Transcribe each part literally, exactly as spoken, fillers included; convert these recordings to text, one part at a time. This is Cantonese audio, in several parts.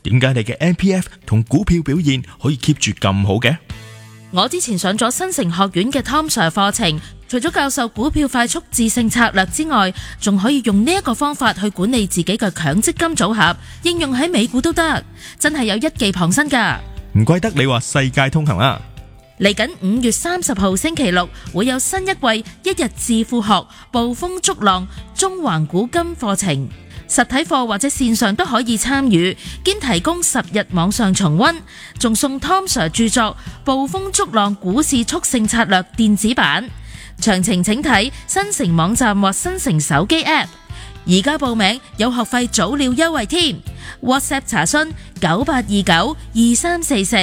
點解你嘅 M P F 同股票表現可以 keep 住咁好嘅？ 我之前上咗新城學院嘅 Tom Sir 課程，除咗教授股票快速致勝策略之外，仲可以用呢一個方法去管理自己嘅強積金組合，應用喺美股都得，真係有一技傍身㗎。 唔怪得你話世界通行啦！ 嚟緊五月三十號星期六會有新一季一日致富學暴風逐浪中橫古今課程，實體課或者線上都可以參與，兼提供十日網上重溫，仲送 Tom Sir 著作《暴風逐浪股市速勝策略》電子版。詳情請睇新城網站或新城手機 App。而家報名有學費早鳥優惠添 ，WhatsApp 查詢九八二九二三四四。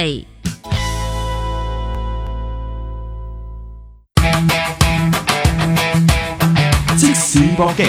即時搏擊，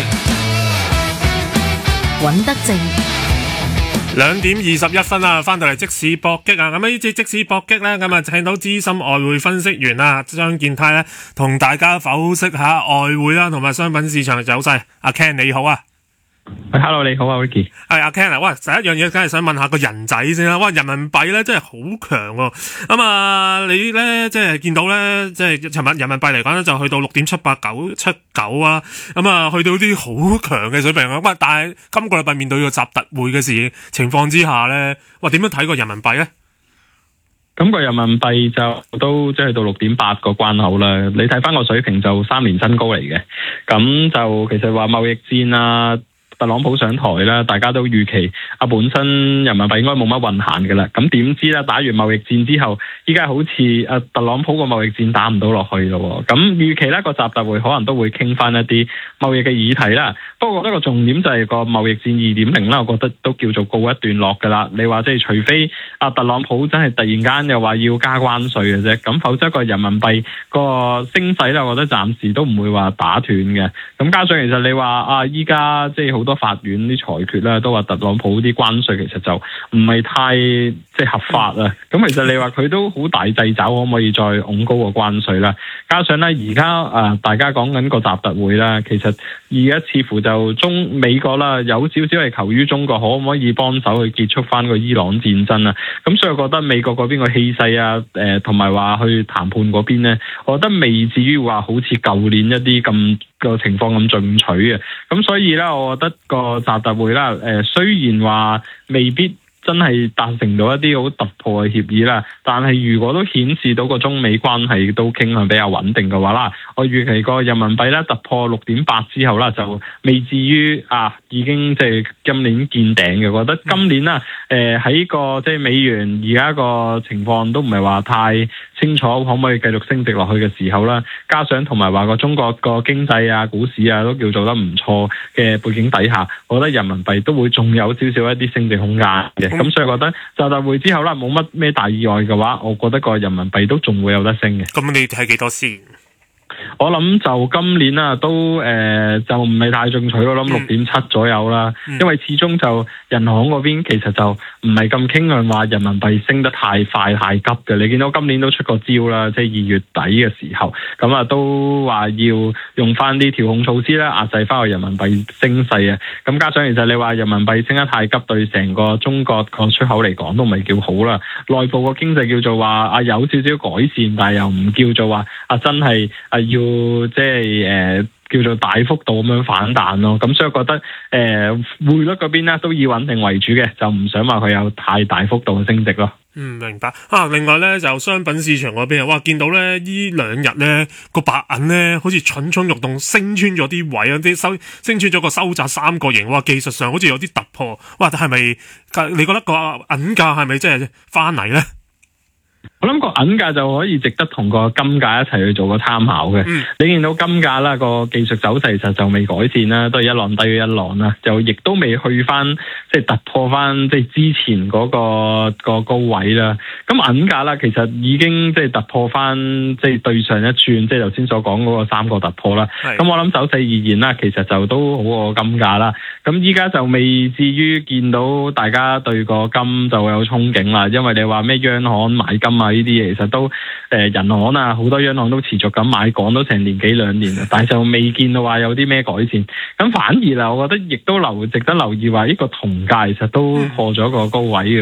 尹德正。 兩點二十一分啊，翻到嚟即時搏擊啊！咁呢次即時搏擊呢，咁啊請到資深外匯分析員啊張健泰呢，同大家剖析下外匯啦，同埋商品市場嘅走勢。阿 Ken 你好啊！ 喂 ，Hello， 你好啊 ，Ricky。 係阿 Ken 啊，喂，第一樣嘢梗係想問下個人仔先啦。哇，人民幣咧真係好強喎。咁啊，你咧即係見到咧，即係尋日人民幣嚟講咧，就去到六點七八九七九啊。咁啊，去到啲好強嘅水平啊。喂，但係今個禮拜面對個習特會嘅事情況之下咧，哇，點樣睇個人民幣咧？ 咁個人民幣就都即係到六點八個關口啦。你睇翻個水平就三年新高嚟嘅。咁就其實話貿易戰啊。特朗普上台啦，大家都預期啊，本身人民幣應該冇乜運行嘅啦。咁點知咧，打完貿易戰之後，依家好似啊特朗普個貿易戰打唔到落去咯。咁預期咧個習特會可能都會傾翻一啲貿易嘅議題啦。不過我覺得個重點就係個貿易戰二點零啦，我覺得都叫做告一段落㗎啦。你話即係除非啊特朗普真係突然間又話要加關稅嘅啫，咁否則個人民幣個升勢咧，我覺得暫時都唔會話打斷嘅。咁加上其實你話啊，依家即係好。好多法院啲裁決咧都話特朗普啲關稅其實就唔係太即係合法啊。咁其實你話佢都好大掣肘，可唔可以再拱高個關稅啦？加上咧而家誒大家講緊個習特會啦，其實而家似乎就中美國啦有少少係求於中國可唔可以幫手去結束翻個伊朗戰爭啊？咁所以我覺得美國嗰邊個氣勢啊，誒同埋話去談判嗰邊咧，我覺得未至於話好似舊年一啲咁個情況咁進取嘅。咁所以咧，我覺得個習特會啦，誒雖然話未必真係達成到一啲好突破嘅協議啦，但係如果都顯示到個中美關係都傾向比較穩定嘅話啦，我預期個人民幣咧突破六點八之後啦，就未至於啊已經即係今年見頂嘅。我覺得今年啦，誒喺個即係美元而家個情況都唔係話太清楚，可唔可以繼續升值落去嘅時候啦，加上同埋話個中國個經濟啊、股市啊都叫做得唔錯嘅背景底下，我覺得人民幣都會仲有少少一啲升值空間嘅。咁所以覺得習特會之後啦，冇乜咩大意外嘅話，我覺得個人民幣都仲會有得升嘅。 咁你睇幾多先？ 我諗就今年啊，都誒、呃、就唔係太進取，我諗六點七左右啦。嗯、因為始終就銀行嗰邊其實就唔係咁傾向話人民幣升得太快太急嘅。你見到今年都出過招啦，即係二月底嘅時候，咁啊都話要用翻啲調控措施啦，壓制翻個人民幣升勢啊。咁加上其實你話人民幣升得太急，對成個中國個出口嚟講都唔係叫好啦。內部個經濟叫做話啊有少少改善，但係又唔叫做話啊真係啊要即係誒、呃、叫做大幅度咁樣反彈咯，咁所以覺得誒、呃、匯率嗰邊咧都以穩定為主嘅，就唔想話佢有太大幅度嘅升值咯。 嗯，明白啊。另外咧就商品市場嗰邊啊，哇，見到咧呢兩日咧個白銀咧好似蠢蠢欲動，升穿咗啲位啊，啲收升穿咗個收窄三角形，哇，技術上好似有啲突破，哇，係咪你覺得個銀價係咪即係翻嚟咧？ 我諗個銀價就可以值得同個金價一齊去做個參考嘅。嗯、你見到金價啦，個技術走勢其實就未改善啦，都係一浪低於一浪啦，就亦都未去翻即係突破翻即係之前嗰、嗰個、嗰個高位啦。咁銀價啦，其實已經即係突破翻即係對上一串，即係頭先所講嗰個三個突破啦。咁是我諗走勢而言啦，其實就都好過金價啦。咁依家就未至於見到大家對個金就有憧憬啦，因為你話咩央行買金啊呢啲嘢，其實都誒、呃、人行啊，好多央行都持續咁買，講咗成年幾兩年啦，但係就未見到話有啲咩改善。咁反而啦，我覺得亦都留值得留意話呢個銅價其實都破咗個高位嘅。